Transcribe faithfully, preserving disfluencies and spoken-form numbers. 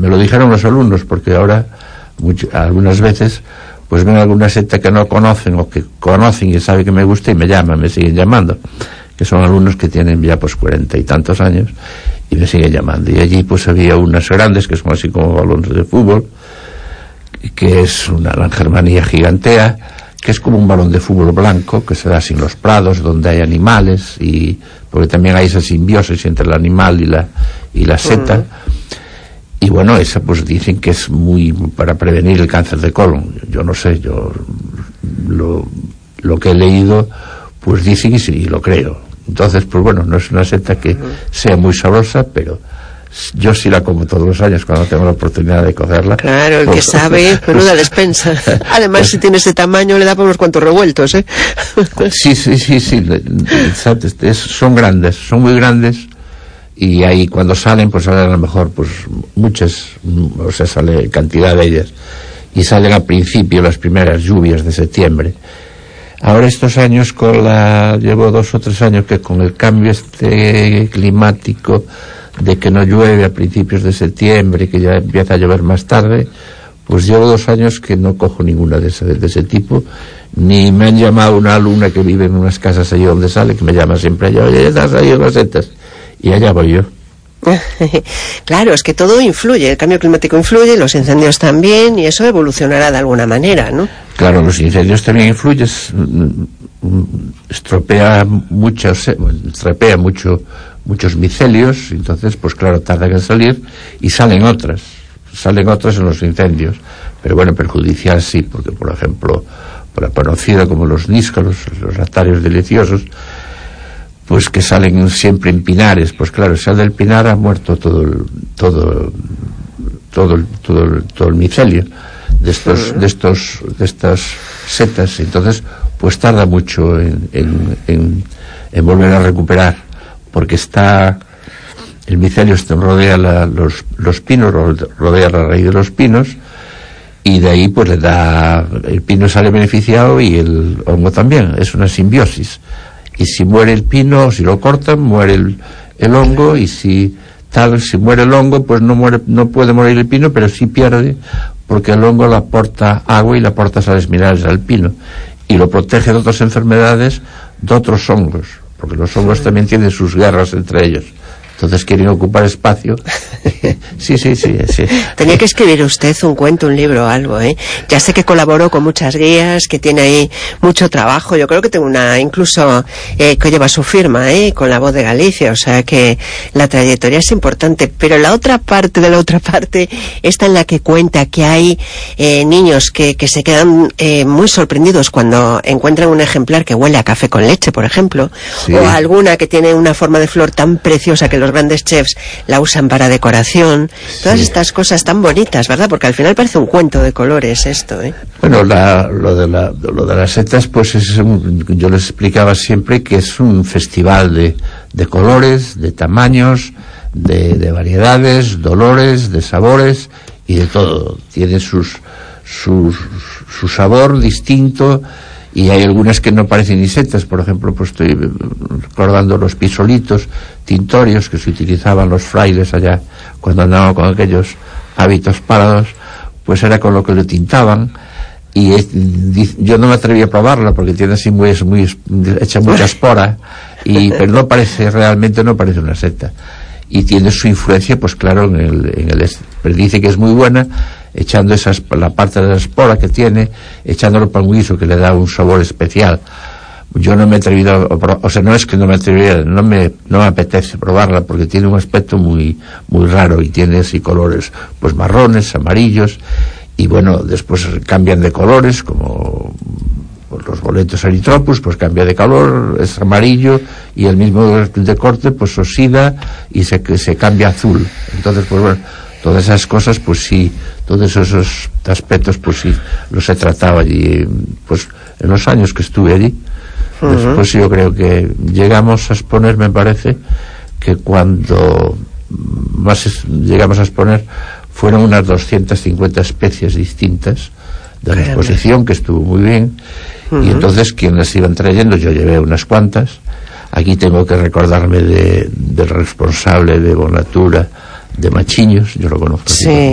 me lo dijeron los alumnos, porque ahora mucho, algunas veces pues ven alguna seta que no conocen o que conocen y saben que me gusta y me llaman, me siguen llamando, que son alumnos que tienen ya pues cuarenta y tantos años y me siguen llamando. Y allí pues había unas grandes que son así como balones de fútbol, que es una langermanía gigantea, que es como un balón de fútbol blanco que se da en los prados donde hay animales, y porque también hay esa simbiosis entre el animal y la y la seta. Uh-huh. Y bueno, esa pues dicen que es muy para prevenir el cáncer de colon. Yo no sé, yo lo, lo que he leído pues dicen y sí, y lo creo. Entonces pues bueno, no es una seta que uh-huh. sea muy sabrosa, pero yo sí la como todos los años cuando tengo la oportunidad de cogerla. Claro, el pues, que sabe, menuda despensa. Además, pues, si tiene ese tamaño, le da por unos cuantos revueltos, ¿eh? Sí, sí, sí, sí. Es, son grandes, son muy grandes. Y ahí cuando salen, pues salen a lo mejor, pues muchas, o sea, sale cantidad de ellas. Y salen al principio, las primeras lluvias de septiembre. Ahora estos años con la, llevo dos o tres años que con el cambio este climático, de que no llueve a principios de septiembre, que ya empieza a llover más tarde, pues llevo dos años que no cojo ninguna de ese, de ese tipo, ni me han llamado una alumna que vive en unas casas allí donde sale, que me llama siempre allá, oye, estás ahí en las setas, y allá voy yo. Claro, es que todo influye, el cambio climático influye, los incendios también, y eso evolucionará de alguna manera, ¿no? Claro, los incendios también influyen, estropea muchos, estropea mucho muchos micelios, entonces pues claro, tardan en salir y salen otras, salen otras en los incendios, pero bueno, perjudicial sí, porque por ejemplo, por la conocida como los níscalos, los rastarios deliciosos, pues que salen siempre en pinares, pues claro, si sale del pinar ha muerto todo el, todo, todo el, todo el, todo el micelio de estos, de estos, de estas setas, entonces pues tarda mucho en, en, en, en volver a recuperar, porque está el micelio este rodea la, los, los pinos, rodea la raíz de los pinos, y de ahí pues le da, el pino sale beneficiado y el hongo también, es una simbiosis, y si muere el pino, si lo cortan, muere el, el hongo, y si tal, si muere el hongo, pues no muere, no puede morir el pino, pero sí pierde, porque el hongo le aporta agua y le aporta sales minerales al pino, y lo protege de otras enfermedades, de otros hongos, porque los hongos también tienen sus guerras entre ellos, entonces quieren ocupar espacio. sí, sí, sí, sí. Tenía que escribir usted un cuento, un libro o algo, ¿eh? Ya sé que colaboró con muchas guías, que tiene ahí mucho trabajo. Yo creo que tengo una, incluso, eh, que lleva su firma, ¿eh? Con La Voz de Galicia, o sea que la trayectoria es importante. Pero la otra parte de la otra parte, esta en la que cuenta que hay eh, niños que, que se quedan eh, muy sorprendidos cuando encuentran un ejemplar que huele a café con leche, por ejemplo, sí. O alguna que tiene una forma de flor tan preciosa que los grandes chefs la usan para decoración, todas sí. Estas cosas tan bonitas, ¿verdad? Porque al final parece un cuento de colores esto, ¿eh? Bueno, la, lo, de la, lo de las setas, pues es un, yo les explicaba siempre que es un festival de, de colores, de tamaños, de, de variedades, dolores, de sabores y de todo. Tiene sus, sus, su sabor distinto. Y hay algunas que no parecen ni setas, por ejemplo, pues estoy recordando los pisolitos tintorios que se utilizaban los frailes allá cuando andaban con aquellos hábitos párados, pues era con lo que le tintaban, y es, yo no me atreví a probarla porque tiene así muy, muy echa mucha espora, y pero no parece, realmente no parece una seta, y tiene su influencia, pues claro, en el, en el pero dice que es muy buena, echando esas, la parte de la espora que tiene, echándolo para un guiso que le da un sabor especial. Yo no me he atrevido a, o sea, no es que no me atreviera, no me, no me apetece probarla porque tiene un aspecto muy, muy raro y tiene así colores, pues marrones, amarillos, y bueno, después cambian de colores, como pues los boletos erythropus, pues cambia de color, es amarillo, y el mismo de corte, pues oxida y se, se cambia azul. Entonces, pues bueno, todas esas cosas, pues sí, todos esos aspectos, pues sí, los he tratado allí, pues en los años que estuve allí. Uh-huh. Después yo creo que llegamos a exponer, me parece, que cuando más es, llegamos a exponer fueron unas doscientas cincuenta especies distintas de la exposición, que estuvo muy bien. Uh-huh. Y entonces quien las iban trayendo, yo llevé unas cuantas. Aquí tengo que recordarme de, del responsable de Bonatura, de Machiños, yo lo conozco. Sí,